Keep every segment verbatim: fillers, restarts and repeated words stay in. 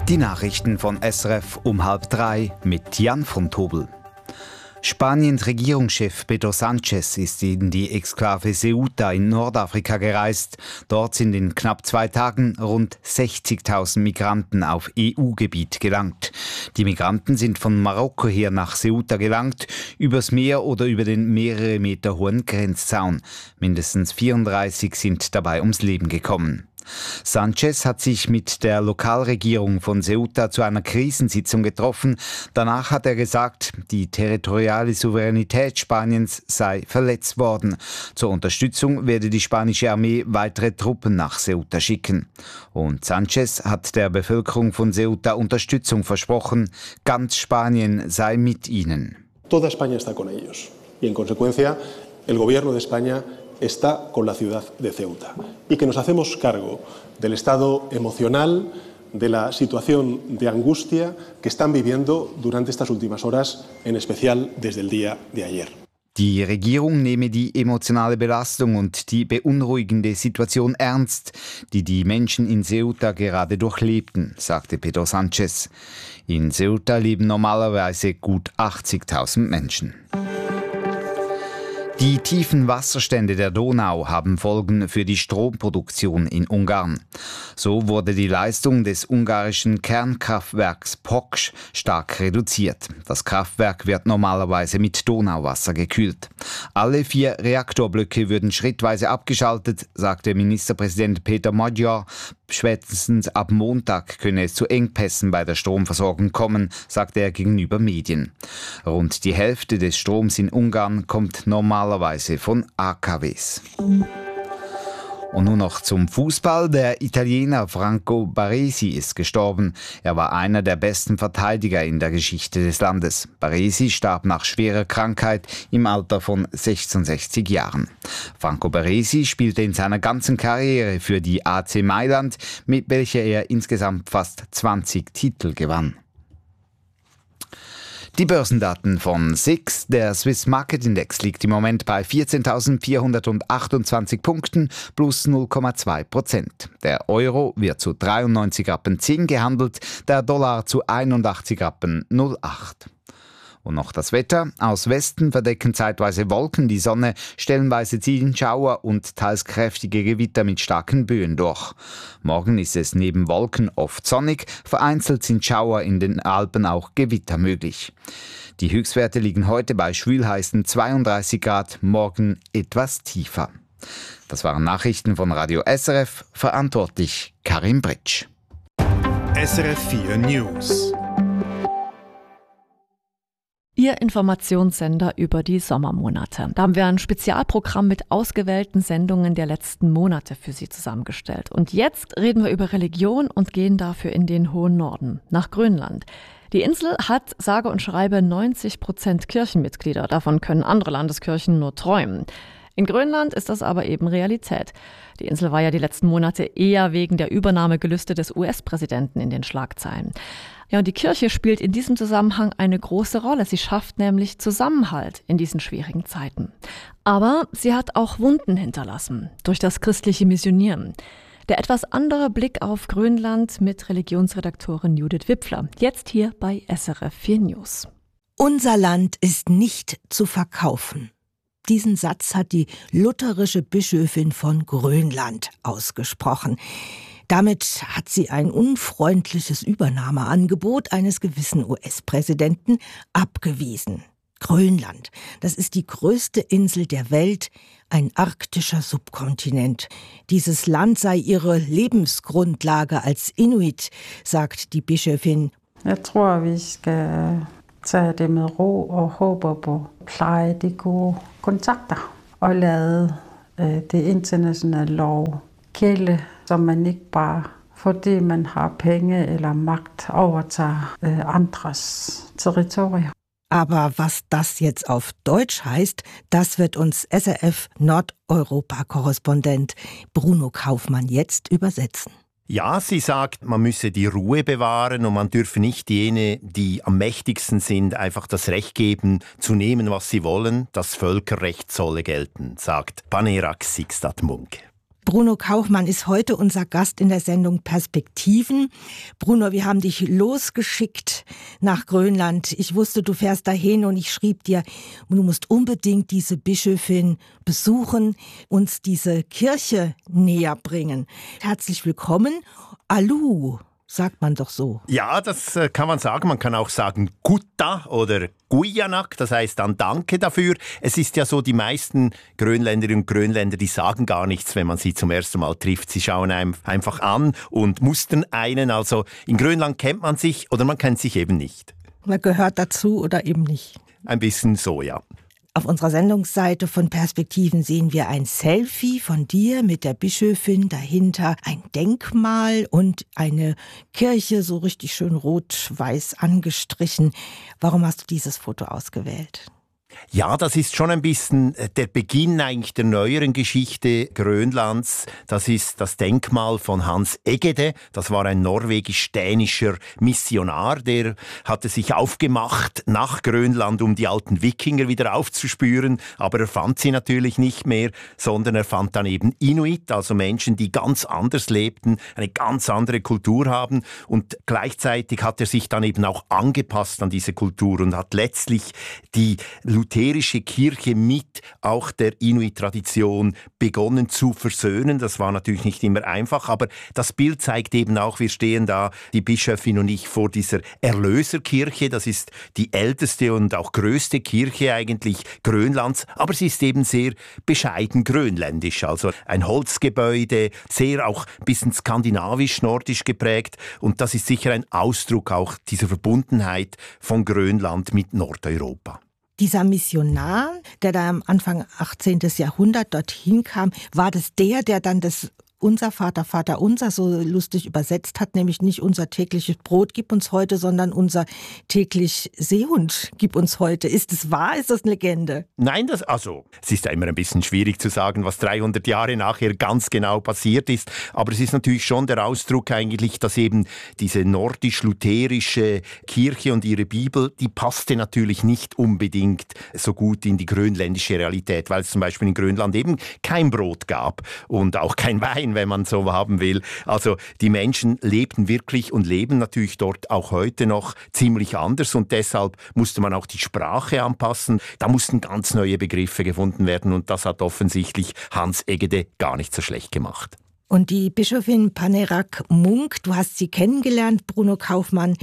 Die Nachrichten von S R F um halb drei mit Jan von Tobel. Spaniens Regierungschef Pedro Sánchez ist in die Exklave Ceuta in Nordafrika gereist. Dort sind in knapp zwei Tagen rund sechzigtausend Migranten auf E U-Gebiet gelangt. Die Migranten sind von Marokko her nach Ceuta gelangt, übers Meer oder über den mehrere Meter hohen Grenzzaun. Mindestens vierunddreißig sind dabei ums Leben gekommen. Sánchez hat sich mit der Lokalregierung von Ceuta zu einer Krisensitzung getroffen. Danach hat er gesagt, die territoriale Souveränität Spaniens sei verletzt worden. Zur Unterstützung werde die spanische Armee weitere Truppen nach Ceuta schicken. Und Sánchez hat der Bevölkerung von Ceuta Unterstützung versprochen. Ganz Spanien sei mit ihnen. Toda España está con ellos. Y en consecuencia, el gobierno de España está con la ciudad de Ceuta y que nos hacemos cargo del estado emocional, de la situación de angustia que están viviendo durante estas últimas horas, en especial desde el día de ayer. Die Regierung nehme die emotionale Belastung und die beunruhigende Situation ernst, die die Menschen in Ceuta gerade durchlebten, sagte Pedro Sánchez. In Ceuta leben normalerweise gut achtzigtausend Menschen. Die tiefen Wasserstände der Donau haben Folgen für die Stromproduktion in Ungarn. So wurde die Leistung des ungarischen Kernkraftwerks Poksch stark reduziert. Das Kraftwerk wird normalerweise mit Donauwasser gekühlt. Alle vier Reaktorblöcke würden schrittweise abgeschaltet, sagte Ministerpräsident Peter Magyar. Spätestens ab Montag könne es zu Engpässen bei der Stromversorgung kommen, sagte er gegenüber Medien. Rund die Hälfte des Stroms in Ungarn kommt normalerweise von A K Ws. Und nun noch zum Fußball. Der Italiener Franco Baresi ist gestorben. Er war einer der besten Verteidiger in der Geschichte des Landes. Baresi starb nach schwerer Krankheit im Alter von sechsundsechzig Jahren. Franco Baresi spielte in seiner ganzen Karriere für die A C Mailand, mit welcher er insgesamt fast zwanzig Titel gewann. Die Börsendaten von S I X. Der Swiss Market Index liegt im Moment bei vierzehntausendvierhundertachtundzwanzig Punkten plus null Komma zwei Prozent. Der Euro wird zu dreiundneunzig Rappen zehn gehandelt, der Dollar zu einundachtzig Rappen null Komma acht. Und noch das Wetter. Aus Westen verdecken zeitweise Wolken die Sonne, stellenweise ziehen Schauer und teils kräftige Gewitter mit starken Böen durch. Morgen ist es neben Wolken oft sonnig, vereinzelt sind Schauer in den Alpen auch Gewitter möglich. Die Höchstwerte liegen heute bei schwülheißen zweiunddreißig Grad, morgen etwas tiefer. Das waren Nachrichten von Radio S R F, verantwortlich Karin Britsch. S R F vier News. Ihr Informationssender über die Sommermonate. Da haben wir ein Spezialprogramm mit ausgewählten Sendungen der letzten Monate für Sie zusammengestellt. Und jetzt reden wir über Religion und gehen dafür in den hohen Norden, nach Grönland. Die Insel hat sage und schreibe neunzig Prozent Kirchenmitglieder. Davon können andere Landeskirchen nur träumen. In Grönland ist das aber eben Realität. Die Insel war ja die letzten Monate eher wegen der Übernahmegelüste des U S-Präsidenten in den Schlagzeilen. Ja, und die Kirche spielt in diesem Zusammenhang eine große Rolle. Sie schafft nämlich Zusammenhalt in diesen schwierigen Zeiten. Aber sie hat auch Wunden hinterlassen durch das christliche Missionieren. Der etwas andere Blick auf Grönland mit Religionsredaktorin Judith Wipfler. Jetzt hier bei S R F vier News. Unser Land ist nicht zu verkaufen. Diesen Satz hat die lutherische Bischöfin von Grönland ausgesprochen. Damit hat sie ein unfreundliches Übernahmeangebot eines gewissen U S-Präsidenten abgewiesen. Grönland, das ist die größte Insel der Welt, ein arktischer Subkontinent. Dieses Land sei ihre Lebensgrundlage als Inuit, sagt die Bischöfin. Jeg tror, vi skal tage det med ro og håber på pleje de gode kontakter og lade øh, det internationale lov gælde, så man ikke bare fordi man har penge eller magt overtager øh, andres territorier. Aber was das jetzt auf Deutsch heißt, das wird uns S R F Nordeuropa-Korrespondent Bruno Kaufmann jetzt übersetzen. Ja, sie sagt, man müsse die Ruhe bewahren und man dürfe nicht jene, die am mächtigsten sind, einfach das Recht geben, zu nehmen, was sie wollen. Das Völkerrecht solle gelten, sagt Panerak Sixtat Munk. Bruno Kaufmann ist heute unser Gast in der Sendung Perspektiven. Bruno, wir haben dich losgeschickt nach Grönland. Ich wusste, du fährst dahin und ich schrieb dir, du musst unbedingt diese Bischöfin besuchen, uns diese Kirche näher bringen. Herzlich willkommen. Alu, sagt man doch so. Ja, das kann man sagen. Man kann auch sagen Kutta oder Kuijanak, das heißt dann Danke dafür. Es ist ja so, die meisten Grönländerinnen und Grönländer, die sagen gar nichts, wenn man sie zum ersten Mal trifft. Sie schauen einem einfach an und mustern einen. Also in Grönland kennt man sich oder man kennt sich eben nicht. Man gehört dazu oder eben nicht. Ein bisschen so, ja. Auf unserer Sendungsseite von Perspektiven sehen wir ein Selfie von dir mit der Bischöfin, dahinter ein Denkmal und eine Kirche, so richtig schön rot-weiß angestrichen. Warum hast du dieses Foto ausgewählt? Ja, das ist schon ein bisschen der Beginn eigentlich der neueren Geschichte Grönlands. Das ist das Denkmal von Hans Egede. Das war ein norwegisch-dänischer Missionar, der hatte sich aufgemacht nach Grönland, um die alten Wikinger wieder aufzuspüren. Aber er fand sie natürlich nicht mehr, sondern er fand dann eben Inuit, also Menschen, die ganz anders lebten, eine ganz andere Kultur haben. Und gleichzeitig hat er sich dann eben auch angepasst an diese Kultur und hat letztlich die lutherische Kirche mit auch der Inuit-Tradition begonnen zu versöhnen. Das war natürlich nicht immer einfach, aber das Bild zeigt eben auch, wir stehen da, die Bischöfin und ich, vor dieser Erlöserkirche. Das ist die älteste und auch größte Kirche eigentlich Grönlands, aber sie ist eben sehr bescheiden grönländisch. Also ein Holzgebäude, sehr auch ein bisschen skandinavisch-nordisch geprägt, und das ist sicher ein Ausdruck auch dieser Verbundenheit von Grönland mit Nordeuropa. Dieser Missionar, der da am Anfang achtzehnten. Jahrhundert dorthin kam, war das der, der dann das Unser Vater, Vater unser so lustig übersetzt hat, nämlich nicht unser tägliches Brot gib uns heute, sondern unser täglich Seehund gib uns heute. Ist es wahr? Ist das eine Legende? Nein, das, also, es ist ja immer ein bisschen schwierig zu sagen, was dreihundert Jahre nachher ganz genau passiert ist. Aber es ist natürlich schon der Ausdruck eigentlich, dass eben diese nordisch-lutherische Kirche und ihre Bibel, die passte natürlich nicht unbedingt so gut in die grönländische Realität, weil es zum Beispiel in Grönland eben kein Brot gab und auch kein Wein, wenn man so haben will. Also die Menschen lebten wirklich und leben natürlich dort auch heute noch ziemlich anders, und deshalb musste man auch die Sprache anpassen. Da mussten ganz neue Begriffe gefunden werden, und das hat offensichtlich Hans Egede gar nicht so schlecht gemacht. Und die Bischöfin Panerak Munk, du hast sie kennengelernt, Bruno Kaufmann.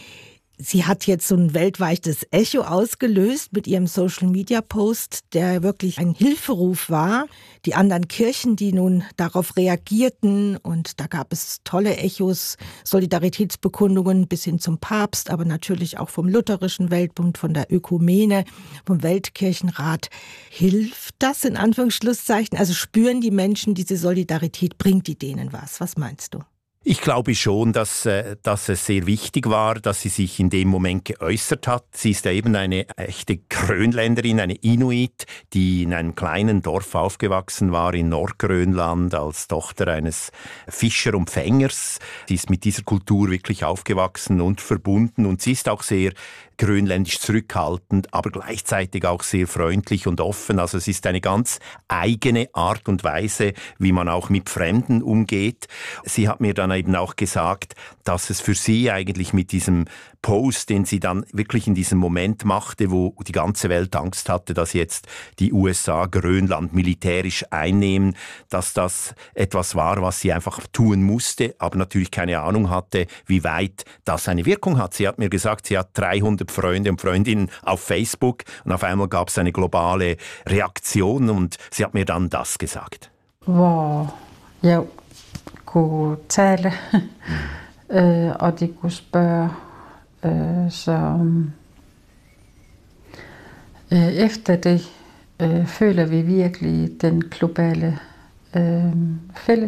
Sie hat jetzt so ein weltweites Echo ausgelöst mit ihrem Social-Media-Post, der wirklich ein Hilferuf war. Die anderen Kirchen, die nun darauf reagierten, und da gab es tolle Echos, Solidaritätsbekundungen bis hin zum Papst, aber natürlich auch vom Lutherischen Weltbund, von der Ökumene, vom Weltkirchenrat. Hilft das in Anführungsschlusszeichen? Also spüren die Menschen diese Solidarität, bringt die denen was? Was meinst du? Ich glaube schon, dass, äh, dass es sehr wichtig war, dass sie sich in dem Moment geäußert hat. Sie ist ja eben eine echte Grönländerin, eine Inuit, die in einem kleinen Dorf aufgewachsen war in Nordgrönland als Tochter eines Fischer und Fängers. Sie ist mit dieser Kultur wirklich aufgewachsen und verbunden, und sie ist auch sehr grönländisch zurückhaltend, aber gleichzeitig auch sehr freundlich und offen. Also es ist eine ganz eigene Art und Weise, wie man auch mit Fremden umgeht. Sie hat mir dann eben auch gesagt, dass es für sie eigentlich mit diesem Post, den sie dann wirklich in diesem Moment machte, wo die ganze Welt Angst hatte, dass jetzt die U S A Grönland militärisch einnehmen, dass das etwas war, was sie einfach tun musste, aber natürlich keine Ahnung hatte, wie weit das eine Wirkung hat. Sie hat mir gesagt, sie hat dreihundert Freunde und Freundinnen auf Facebook, und auf einmal gab es eine globale Reaktion, und sie hat mir dann das gesagt. Hvor jeg kunne tale, øh, og de kunne spørge, øh, så øh, efter det øh, føler vi virkelig den globale øh, fælles